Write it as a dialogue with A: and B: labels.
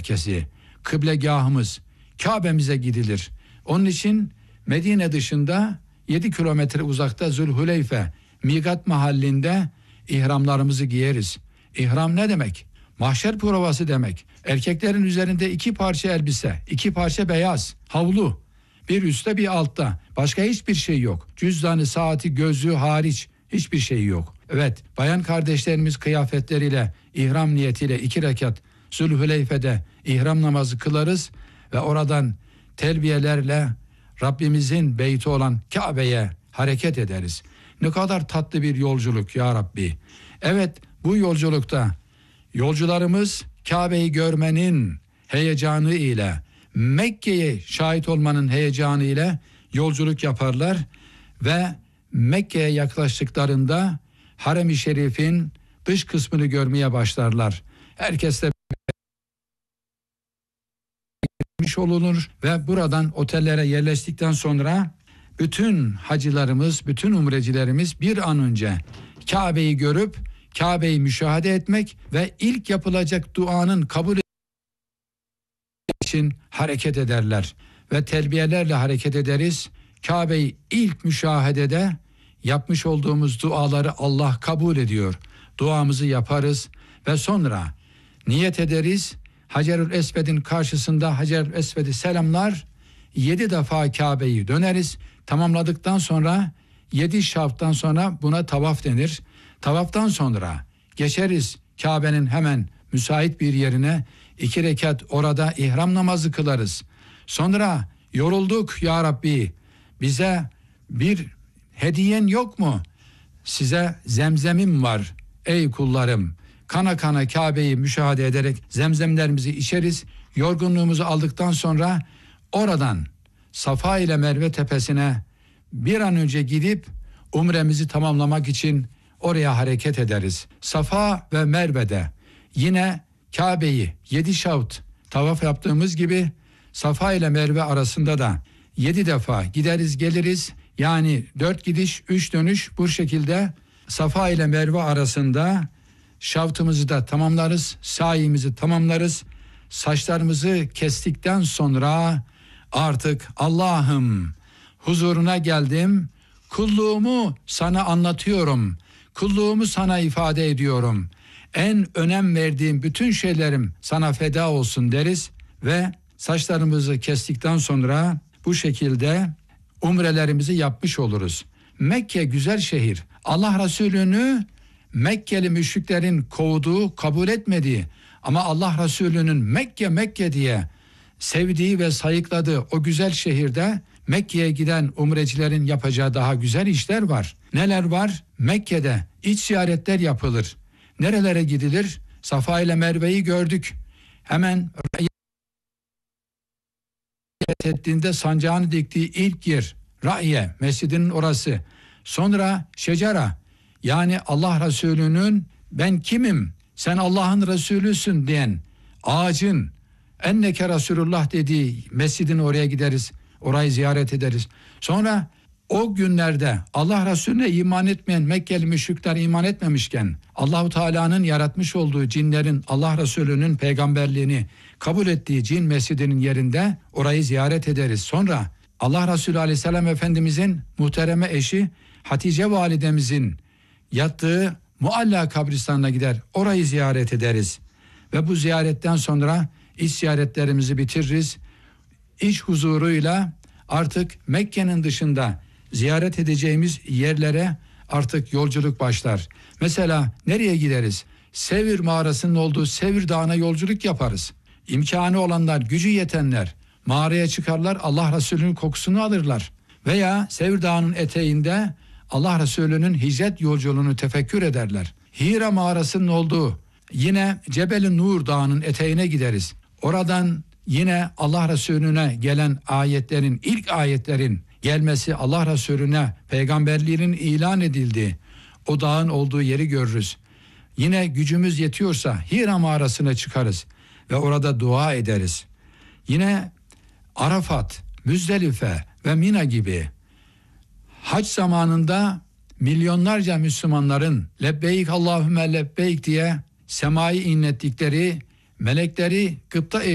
A: merkezi, kıblegahımız, Kabe'mize gidilir. Onun için Medine dışında 7 kilometre uzakta Zülhüleyfe, Migat mahallinde ihramlarımızı giyeriz. İhram ne demek? Mahşer provası demek. Erkeklerin üzerinde 2 parça elbise, 2 parça beyaz, havlu. Bir üstte bir altta. Başka hiçbir şey yok. Cüzdanı, saati, gözlüğü hariç hiçbir şey yok. Evet, bayan kardeşlerimiz kıyafetleriyle, ihram niyetiyle 2 rekat Zülhüleyfe'de ihram namazı kılarız ve oradan telbiyelerle Rabbimizin beyti olan Kabe'ye hareket ederiz. Ne kadar tatlı bir yolculuk ya Rabbi. Evet, bu yolculukta yolcularımız Kabe'yi görmenin heyecanı ile, Mekke'ye şahit olmanın heyecanı ile yolculuk yaparlar ve Mekke'ye yaklaştıklarında Harem-i Şerif'in dış kısmını görmeye başlarlar. Herkes de olunur ve buradan otellere yerleştikten sonra bütün hacılarımız, bütün umrecilerimiz bir an önce Kabe'yi görüp Kabe'yi müşahede etmek ve ilk yapılacak duanın kabul için hareket ederler ve telbiyelerle hareket ederiz. Kabe'yi ilk müşahedede yapmış olduğumuz duaları Allah kabul ediyor. Duamızı yaparız ve sonra niyet ederiz. Hacerül Esved'in karşısında Hacerül Esved'i selamlar. 7 defa Kabe'yi döneriz. Tamamladıktan sonra 7 şavktan sonra buna tavaf denir. Tavaftan sonra geçeriz Kabe'nin hemen müsait bir yerine, 2 rekat orada ihram namazı kılarız. Sonra yorulduk ya Rabbi, bize bir hediyen yok mu? Size zemzemim var ey kullarım. Kana kana Kabe'yi müşahede ederek zemzemlerimizi içeriz. Yorgunluğumuzu aldıktan sonra oradan Safa ile Merve tepesine bir an önce gidip umremizi tamamlamak için oraya hareket ederiz. Safa ve Merve'de yine Kabe'yi 7 şavt tavaf yaptığımız gibi Safa ile Merve arasında da 7 defa gideriz geliriz. Yani 4 gidiş 3 dönüş bu şekilde Safa ile Merve arasında şavtımızı da tamamlarız, sayimizi tamamlarız. Saçlarımızı kestikten sonra artık Allah'ım huzuruna geldim, kulluğumu sana anlatıyorum, kulluğumu sana ifade ediyorum. En önem verdiğim bütün şeylerim sana feda olsun deriz ve saçlarımızı kestikten sonra bu şekilde umrelerimizi yapmış oluruz. Mekke güzel şehir. Allah Resulü'nü Mekkeli müşriklerin kovduğu, kabul etmediği ama Allah Resulü'nün Mekke diye sevdiği ve sayıkladığı o güzel şehirde Mekke'ye giden umrecilerin yapacağı daha güzel işler var. Neler var? Mekke'de iç ziyaretler yapılır. Nerelere gidilir? Safa ile Merve'yi gördük. Hemen ettiğinde sancağını diktiği ilk yer Ra'ye, mescidinin orası. Sonra Şecara, yani Allah Resulü'nün ben kimim, sen Allah'ın Resulüsün diyen ağacın enneke Resulullah dediği mescidin oraya gideriz. Orayı ziyaret ederiz. Sonra o günlerde Allah Resulüne iman etmeyen Mekkeli müşrikler iman etmemişken Allahu Teala'nın yaratmış olduğu cinlerin Allah Resulü'nün peygamberliğini kabul ettiği cin mescidinin yerinde orayı ziyaret ederiz. Sonra Allah Resulü Aleyhisselam Efendimizin muhtereme eşi Hatice validemizin yattığı Mualla kabristanına gider. Orayı ziyaret ederiz. Ve bu ziyaretten sonra iç ziyaretlerimizi bitiririz. İç huzuruyla artık Mekke'nin dışında ziyaret edeceğimiz yerlere artık yolculuk başlar. Mesela nereye gideriz? Sevir mağarasının olduğu Sevir Dağı'na yolculuk yaparız. İmkanı olanlar, gücü yetenler mağaraya çıkarlar, Allah Resulü'nün kokusunu alırlar. Veya Sevir Dağı'nın eteğinde Allah Resulü'nün hicret yolculuğunu tefekkür ederler. Hira mağarasının olduğu yine Cebel-i Nur Dağı'nın eteğine gideriz. Oradan yine Allah Resulüne gelen ayetlerin, ilk ayetlerin gelmesi, Allah Resulüne peygamberliğinin ilan edildiği o dağın olduğu yeri görürüz. Yine gücümüz yetiyorsa Hira mağarasına çıkarız ve orada dua ederiz. Yine Arafat, Müzdelife ve Mina gibi hac zamanında milyonlarca Müslümanların lebbeyk Allahümme lebbeyk diye semayı inlettikleri, melekleri gıpta